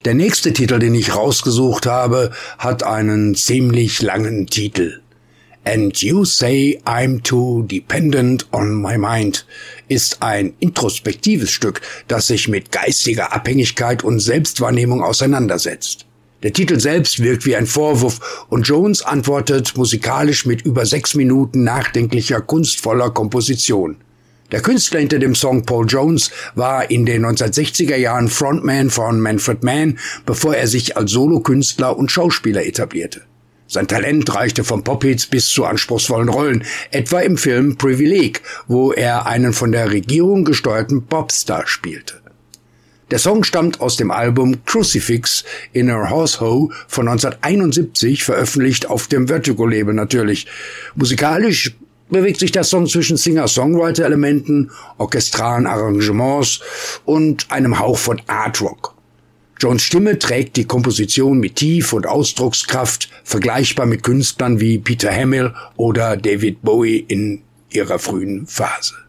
Der nächste Titel, den ich rausgesucht habe, hat einen ziemlich langen Titel. And You Say I'm Too Dependent on My Mind ist ein introspektives Stück, das sich mit geistiger Abhängigkeit und Selbstwahrnehmung auseinandersetzt. Der Titel selbst wirkt wie ein Vorwurf und Jones antwortet musikalisch mit über 6 Minuten nachdenklicher, kunstvoller Komposition. Der Künstler hinter dem Song, Paul Jones, war in den 1960er Jahren Frontman von Manfred Mann, bevor er sich als Solokünstler und Schauspieler etablierte. Sein Talent reichte von Pop-Hits bis zu anspruchsvollen Rollen, etwa im Film Privileg, wo er einen von der Regierung gesteuerten Popstar spielte. Der Song stammt aus dem Album Crucifix in a Horse-Hoe von 1971, veröffentlicht auf dem Vertigo-Label natürlich. Musikalisch bewegt sich der Song zwischen Singer-Songwriter-Elementen, orchestralen Arrangements und einem Hauch von Art-Rock. Jones' Stimme trägt die Komposition mit Tiefe und Ausdruckskraft, vergleichbar mit Künstlern wie Peter Hamill oder David Bowie in ihrer frühen Phase.